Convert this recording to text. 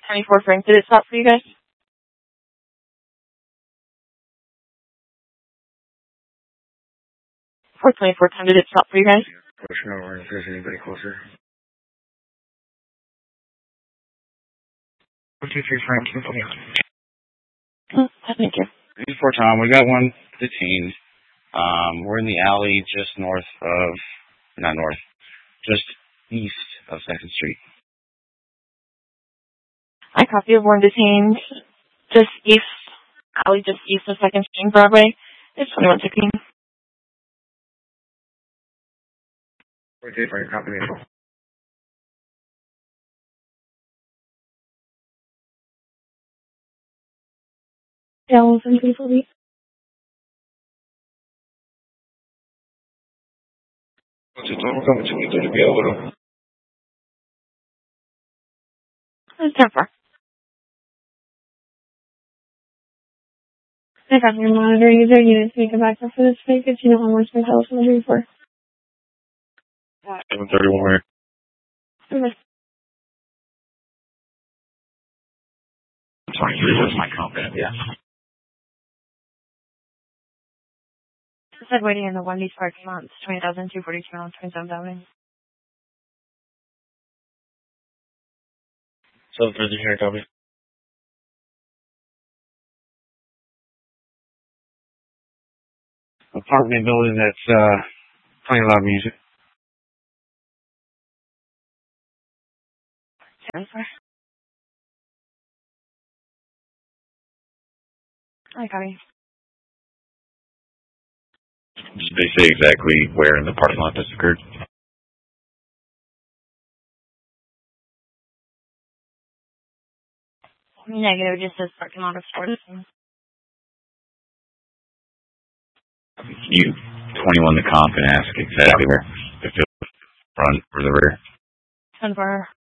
424 Frank, did it stop for you guys? 424 time, did it stop for you guys? Pushing over if there's anybody closer. 423 Frank, Thank you. This is Fort Tom. We got one detained. We're in the alley just just east of 2nd Street. I copy of one detained just east of 2nd Street Broadway. It's 2116. 423 Frank, copy me. Yeah, we'll send people to What's the total coming to me to be able to? It's 10-4. I got your monitor user unit to make a backup for this fake if you know how much my telephone will be for. 731 where? Okay. 23 was my comp, yeah. I said waiting in the Wendy's parking lot. It's 20,242 on 27th Avenue. 730 here, copy. Apartment building that's playing a lot of music. 7-4. I copy. Did they say exactly where in the parking lot this occurred? Negative, just says parking lot of stores. You 21 the comp and ask exactly where, if it run for the rear. 10-4.